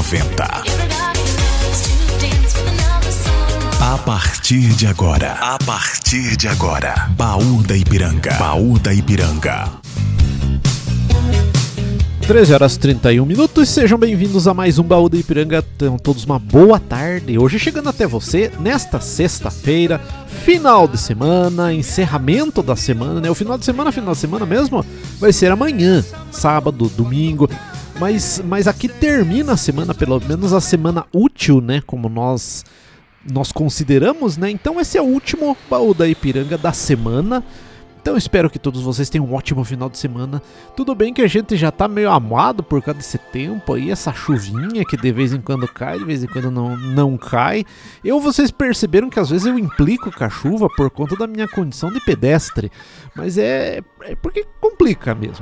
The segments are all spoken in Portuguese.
90. A partir de agora, Baú da Ipiranga. 13h31, sejam bem-vindos a mais um Baú da Ipiranga. Tenham todos uma boa tarde. Hoje chegando até você nesta sexta-feira, final de semana, encerramento da semana, né? O final de semana mesmo vai ser amanhã, sábado, domingo. Mas aqui termina a semana, pelo menos a semana útil, né? Como nós consideramos, né? Então esse é o último Baú da Ipiranga da semana. Então espero que todos vocês tenham um ótimo final de semana. Tudo bem que a gente já tá meio amado por causa desse tempo aí, essa chuvinha que de vez em quando cai, de vez em quando não cai. Vocês perceberam que às vezes eu implico com a chuva por conta da minha condição de pedestre. Mas é porque complica mesmo,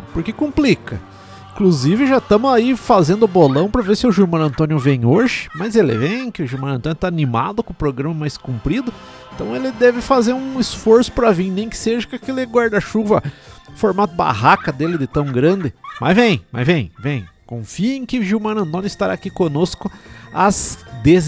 Inclusive já estamos aí fazendo bolão para ver se o Gilmar Antônio vem hoje. Mas ele vem, que o Gilmar Antônio tá animado com o programa mais comprido. Então ele deve fazer um esforço para vir, nem que seja com aquele guarda-chuva formato barraca dele de tão grande. Mas vem. Confiem que o Gilmar Antônio estará aqui conosco às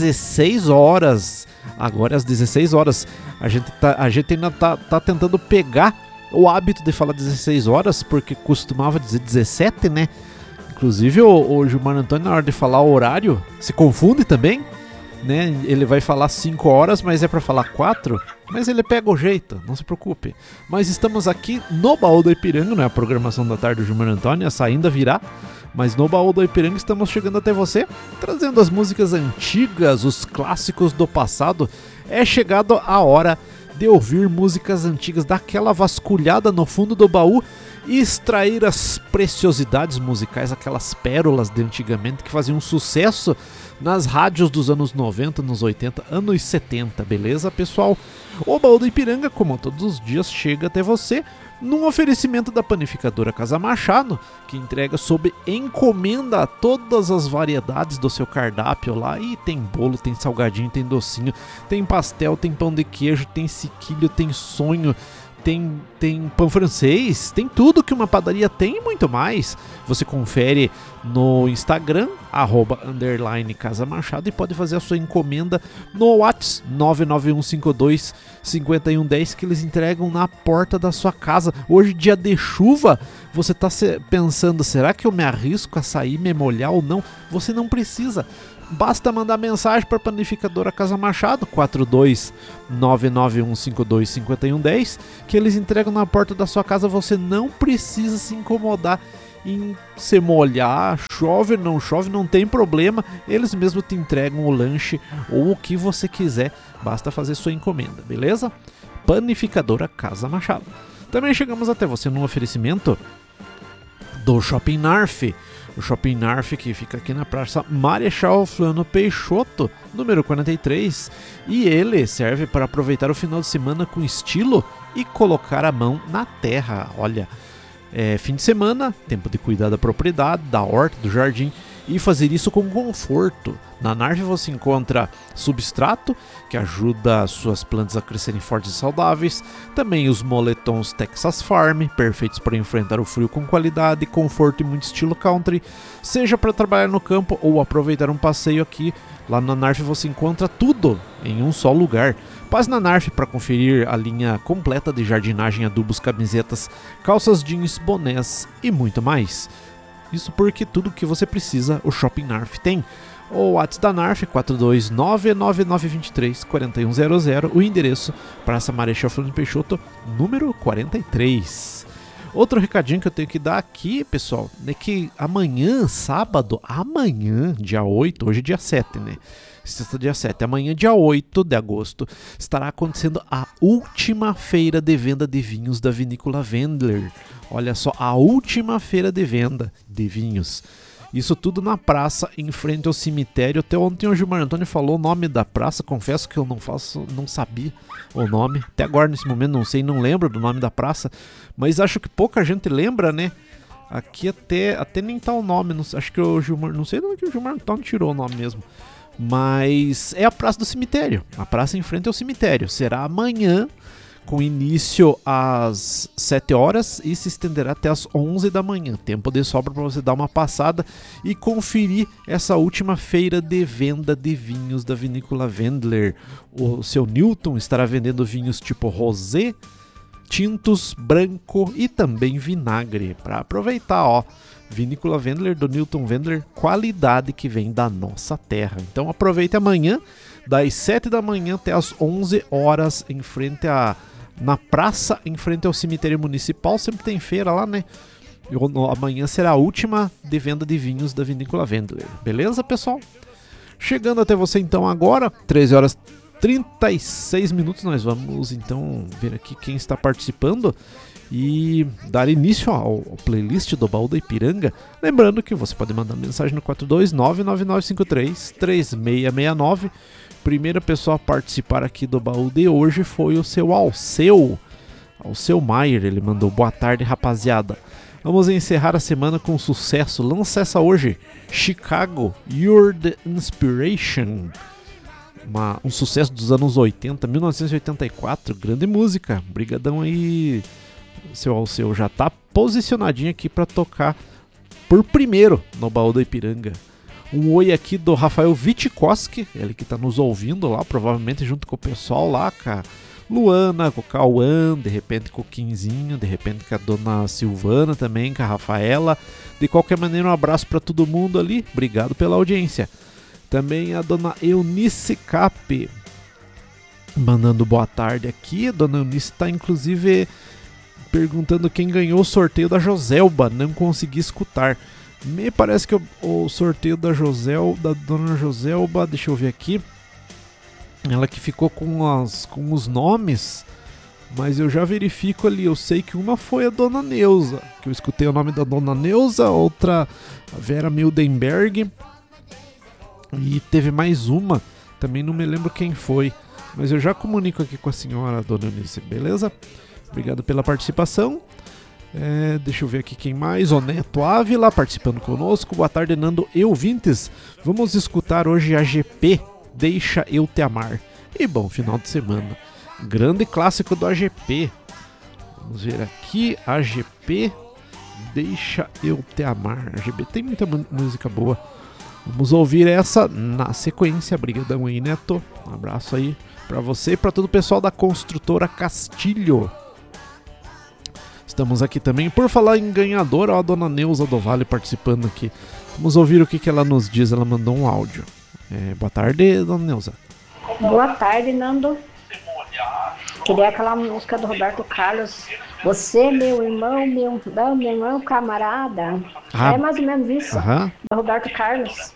16 horas. Agora às 16 horas. A gente ainda tá tentando pegar o hábito de falar 16 horas, porque costumava dizer 17, né? Inclusive o Gilmar Antônio, na hora de falar o horário, se confunde também, né? Ele vai falar 5 horas, mas é pra falar 4. Mas ele pega o jeito, não se preocupe. Mas estamos aqui no Baú da Ipiranga, não é a programação da tarde do Gilmar Antônio, essa ainda virá. Mas no Baú da Ipiranga estamos chegando até você, trazendo as músicas antigas, os clássicos do passado. É chegado a hora de ouvir músicas antigas, dar aquela vasculhada no fundo do baú e extrair as preciosidades musicais, aquelas pérolas de antigamente que faziam sucesso nas rádios dos anos 90, anos 80, anos 70, beleza, pessoal? O Baú da Ipiranga, como todos os dias, chega até você num oferecimento da panificadora Casa Machado, que entrega sob encomenda todas as variedades do seu cardápio lá. E tem bolo, tem salgadinho, tem docinho, tem pastel, tem pão de queijo, tem sequilho, tem sonho, tem pão francês, tem tudo que uma padaria tem e muito mais. Você confere no Instagram, @Casa Machado, e pode fazer a sua encomenda no WhatsApp 991525110, que eles entregam na porta da sua casa. Hoje, dia de chuva, você está pensando, será que eu me arrisco a sair, me molhar ou não? Você não precisa. Basta mandar mensagem para a panificadora Casa Machado, 42991525110, que eles entregam na porta da sua casa. Você não precisa se incomodar em se molhar, chove, não tem problema. Eles mesmos te entregam o lanche ou o que você quiser, basta fazer sua encomenda, beleza? Panificadora Casa Machado. Também chegamos até você num oferecimento do Shopping Narf. O Shopping Narf, que fica aqui na Praça Marechal Floriano Peixoto, número 43. E ele serve para aproveitar o final de semana com estilo e colocar a mão na terra. Olha, fim de semana, tempo de cuidar da propriedade, da horta, do jardim, e fazer isso com conforto. Na Narf você encontra substrato, que ajuda suas plantas a crescerem fortes e saudáveis. Também os moletons Texas Farm, perfeitos para enfrentar o frio com qualidade, conforto e muito estilo country. Seja para trabalhar no campo ou aproveitar um passeio aqui, lá na Narf você encontra tudo em um só lugar. Passe na Narf para conferir a linha completa de jardinagem, adubos, camisetas, calças jeans, bonés e muito mais. Isso porque tudo que você precisa, o Shopping Narf tem. O WhatsApp da Narf, 42999234100. O endereço, Praça Marechal Floriano Peixoto, número 43. Outro recadinho que eu tenho que dar aqui, pessoal, é que amanhã, sábado, dia 8, hoje é dia 7, né? Sexta, dia 7, amanhã, dia 8 de agosto, estará acontecendo a última feira de venda de vinhos da Vinícola Wendler. Olha só, a última feira de venda de vinhos. Isso tudo na praça, em frente ao cemitério. Até ontem o Gilmar Antônio falou o nome da praça. Confesso que eu não sabia o nome. Até agora, nesse momento, não lembro do nome da praça. Mas acho que pouca gente lembra, né? Aqui até nem tá o nome. Acho que o Gilmar... Não sei de onde o Gilmar Antônio tirou o nome mesmo. Mas é a Praça do Cemitério. A praça em frente ao cemitério. Será amanhã, com início às 7 horas e se estenderá até às 11 da manhã. Tempo de sobra para você dar uma passada e conferir essa última feira de venda de vinhos da Vinícola Wendler. O seu Newton estará vendendo vinhos tipo rosé, tintos, branco e também vinagre. Para aproveitar, ó, Vinícola Wendler do Newton Wendler, qualidade que vem da nossa terra. Então aproveite amanhã, das 7 da manhã até as 11 horas, na praça, em frente ao cemitério municipal. Sempre tem feira lá, né? Amanhã será a última de venda de vinhos da Vinícola Wendler. Beleza, pessoal? Chegando até você então agora, 13 horas 36 minutos, nós vamos então ver aqui quem está participando e dar início ao playlist do Baú da Ipiranga. Lembrando que você pode mandar mensagem no 429-9953-3669. Primeira pessoa a participar aqui do baú de hoje foi o seu Alceu Maier. Ele mandou: boa tarde, rapaziada. Vamos encerrar a semana com sucesso. Lança essa hoje, Chicago, You're the Inspiration. Um sucesso dos anos 80, 1984. Grande música. Brigadão aí, seu Alceu. Já tá posicionadinho aqui para tocar por primeiro no baú da Ipiranga. Um oi aqui do Rafael Witkoski, ele que está nos ouvindo lá, provavelmente junto com o pessoal lá, com a Luana, com o Cauã, de repente com o Quinzinho, de repente com a dona Silvana também, com a Rafaela. De qualquer maneira, um abraço para todo mundo ali, obrigado pela audiência. Também a dona Eunice Cap, mandando boa tarde aqui. A dona Eunice está inclusive perguntando quem ganhou o sorteio da Joselba, não consegui escutar. Me parece que o sorteio da dona Joselba, deixa eu ver aqui, ela que ficou com os nomes, mas eu já verifico ali. Eu sei que uma foi a dona Neuza, que eu escutei o nome da dona Neuza, outra a Vera Mildenberg, e teve mais uma, também não me lembro quem foi, mas eu já comunico aqui com a senhora, dona Eunice, beleza? Obrigado pela participação. Deixa eu ver aqui quem mais. O Neto Ávila participando conosco. Boa tarde, Nando e ouvintes. Vamos escutar hoje a AGP, Deixa Eu Te Amar. E bom final de semana. Grande clássico do AGP. Vamos ver aqui. AGP, Deixa Eu Te Amar. A AGP tem muita música boa. Vamos ouvir essa na sequência. Brigadão aí, Neto. Um abraço aí pra você e pra todo o pessoal da construtora Castilho. Estamos aqui também. Por falar em ganhador, ó, a dona Neuza do Vale participando aqui. Vamos ouvir o que ela nos diz. Ela mandou um áudio. Boa tarde, dona Neuza. Boa tarde, Nando. Queria aquela música do Roberto Carlos. Você, meu irmão, camarada. É mais ou menos isso. Do Roberto Carlos.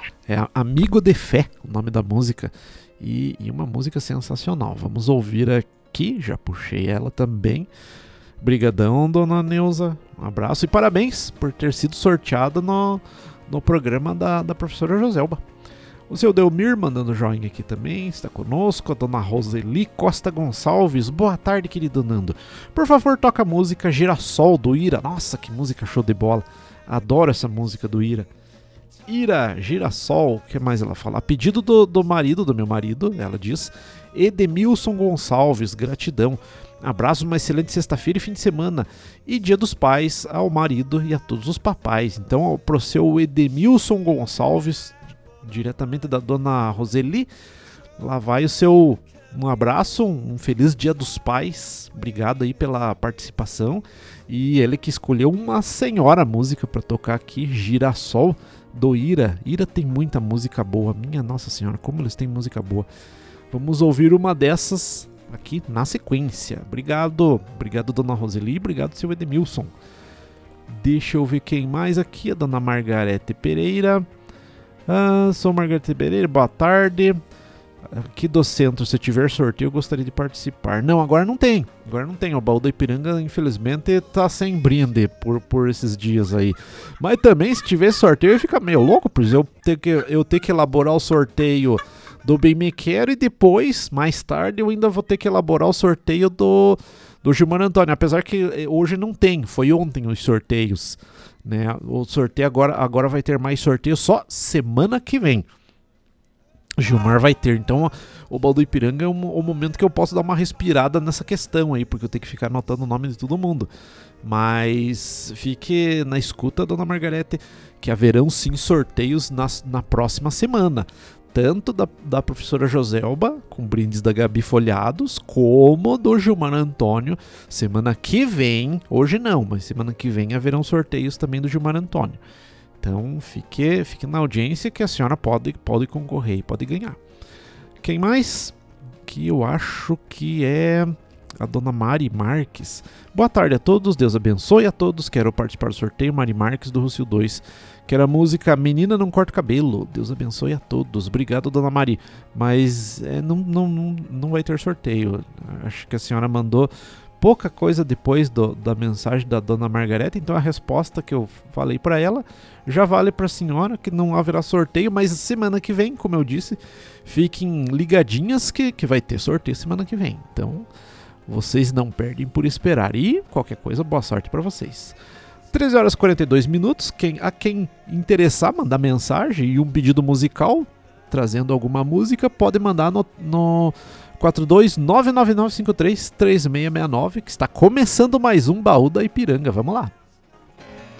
Amigo de Fé, o nome da música. E uma música sensacional. Vamos ouvir aqui. Já puxei ela também. Brigadão, dona Neuza, um abraço e parabéns por ter sido sorteada no programa da professora Joselba. O seu Delmir mandando joinha aqui também, está conosco. A dona Roseli Costa Gonçalves, boa tarde, querido Nando. Por favor, toca a música Girassol do Ira. Nossa, que música show de bola, adoro essa música do Ira. Ira, Girassol, o que mais ela fala? A pedido do meu marido, ela diz, Edemilson Gonçalves, gratidão. Abraço, uma excelente sexta-feira e fim de semana. E Dia dos Pais ao marido e a todos os papais. Então, pro seu Edemilson Gonçalves, diretamente da dona Roseli, lá vai o seu um abraço, um feliz Dia dos Pais. Obrigado aí pela participação. E ele que escolheu uma senhora música para tocar aqui, Girassol do Ira. Ira tem muita música boa, minha Nossa Senhora, como eles têm música boa. Vamos ouvir uma dessas aqui na sequência. Obrigado dona Roseli, obrigado seu Edemilson. Deixa eu ver quem mais aqui, a dona Margarete Pereira. Sou Margarete Pereira, boa tarde. Aqui do centro, se tiver sorteio eu gostaria de participar. Não, agora não tem. O baú da Ipiranga infelizmente tá sem brinde por esses dias aí. Mas também se tiver sorteio eu ia ficar meio louco, por eu ter que elaborar o sorteio do Bem Me Quero e depois, mais tarde, eu ainda vou ter que elaborar o sorteio do Gilmar Antônio. Apesar que hoje não tem, foi ontem os sorteios, né? O sorteio agora vai ter mais sorteio só semana que vem. Gilmar vai ter. Então o Baú do Ipiranga é o momento que eu posso dar uma respirada nessa questão aí, porque eu tenho que ficar anotando o nome de todo mundo. Mas fique na escuta, dona Margarete, que haverão sim sorteios na próxima semana. Tanto da professora Joselba, com brindes da Gabi folhados, como do Gilmar Antônio. Semana que vem, hoje não, mas semana que vem haverão sorteios também do Gilmar Antônio. Então fique na audiência que a senhora pode concorrer e pode ganhar. Quem mais? Que eu acho que é a dona Mari Marques. Boa tarde a todos, Deus abençoe a todos. Quero participar do sorteio. Mari Marques do Rússio 2. Quero a música Menina Não Corta o Cabelo. Deus abençoe a todos. Obrigado, dona Mari. Mas não vai ter sorteio. Acho que a senhora mandou pouca coisa depois da mensagem da dona Margareta. Então a resposta que eu falei para ela já vale para a senhora, que não haverá sorteio. Mas semana que vem, como eu disse, fiquem ligadinhas que vai ter sorteio semana que vem. Então vocês não perdem por esperar. E qualquer coisa, boa sorte para vocês. 13 horas e 42 minutos. Quem interessar, mandar mensagem e um pedido musical, trazendo alguma música, pode mandar no 42999533669, que está começando mais um Baú da Ipiranga. Vamos lá.